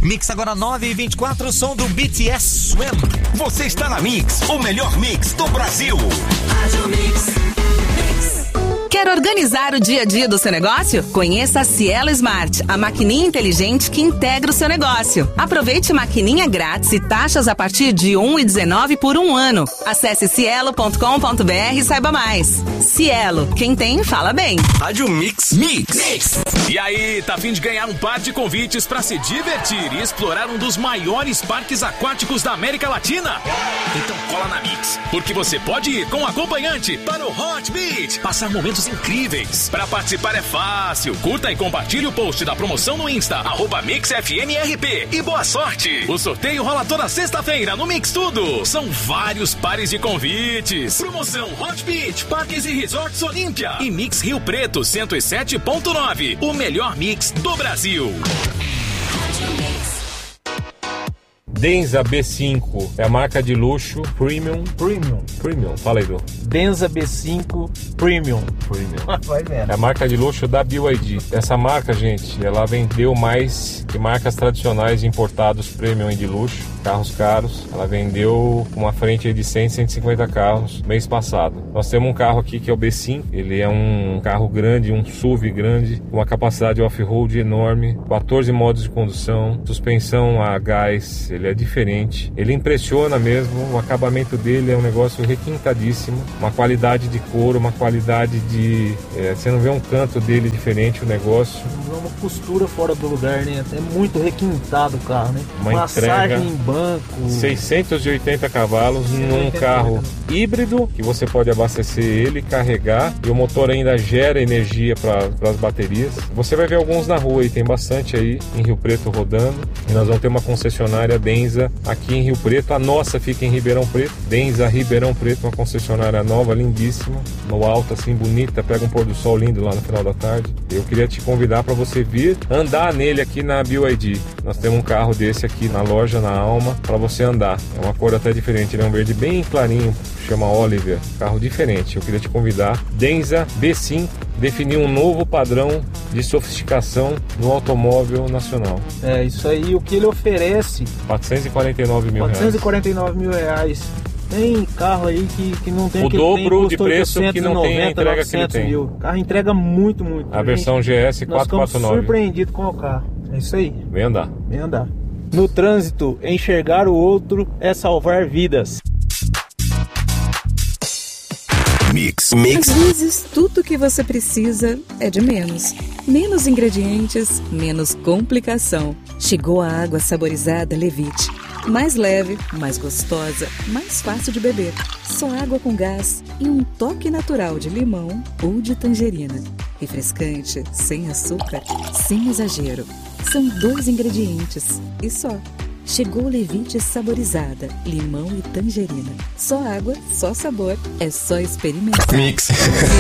Mix agora 9h24, som do BTS Swim. Você está na Mix, o melhor mix do Brasil. Rádio Mix. Quer organizar o dia a dia do seu negócio? Conheça a Cielo Smart, a maquininha inteligente que integra o seu negócio. Aproveite maquininha grátis e taxas a partir de R$ 1,19 por um ano. Acesse cielo.com.br e saiba mais. Cielo, quem tem, fala bem. Rádio Mix. Mix. E aí, tá a fim de ganhar um par de convites para se divertir e explorar um dos maiores parques aquáticos da América Latina? Então cola na Mix, porque você pode ir com um acompanhante para o Hot Beach, passar momentos incríveis. Para participar é fácil. Curta e compartilhe o post da promoção no Insta, @MixFMRP, e boa sorte. O sorteio rola toda sexta-feira no Mix Tudo. São vários pares de convites. Promoção Hot Beach, Parques e Resorts Olímpia e Mix Rio Preto 107.9, o melhor mix do Brasil. Denza B5 é a marca de luxo Premium. Fala aí, Du. Denza B5 Premium. Vai vendo. É a marca de luxo da BYD. Essa marca, gente, ela vendeu mais que marcas tradicionais de importados premium e de luxo, carros caros. Ela vendeu uma frente de 100, 150 carros mês passado. Nós temos um carro aqui que é o B5. Ele é um carro grande, um SUV grande, com uma capacidade off-road enorme, 14 modos de condução, suspensão a gás. Ele é diferente, ele impressiona mesmo. O acabamento dele é um negócio requintadíssimo, uma qualidade de couro, uma qualidade de... você não vê um canto dele diferente, o negócio. Uma costura fora do lugar, né? É muito requintado o carro, né? Uma massagem entrega em banco. 680 cavalos num carro híbrido, que você pode abastecer ele, carregar, e o motor ainda gera energia para as baterias. Você vai ver alguns na rua e tem bastante aí em Rio Preto rodando. E nós vamos ter uma concessionária Denza aqui em Rio Preto. A nossa fica em Ribeirão Preto, Denza Ribeirão Preto, uma concessionária nova, lindíssima, no alto assim, bonita, pega um pôr do sol lindo lá no final da tarde. Eu queria te convidar para você vir andar nele aqui na BYD. Nós temos um carro desse aqui na loja, na Alma, para você andar. É uma cor até diferente, ele é um verde bem clarinho, chama Oliver, carro diferente. Eu queria te convidar. Denza B5 definiu um novo padrão de sofisticação no automóvel nacional. É, isso aí, o que ele oferece... 449 mil reais. 449 mil reais. Tem carro aí que não tem o aquele dobro de preço que não tem a entrega que ele tem. O carro entrega muito. A versão GS 449. Nós ficamos surpreendidos com o carro. É isso aí. Vem andar. No trânsito, enxergar o outro é salvar vidas. Mix. Às vezes, tudo que você precisa é de menos. Menos ingredientes, menos complicação. Chegou a água saborizada Levite. Mais leve, mais gostosa, mais fácil de beber. Só água com gás e um toque natural de limão ou de tangerina. Refrescante, sem açúcar, sem exagero. São 2 ingredientes e só. Chegou Levite saborizada, limão e tangerina. Só água, só sabor, é só experimentar. Mix.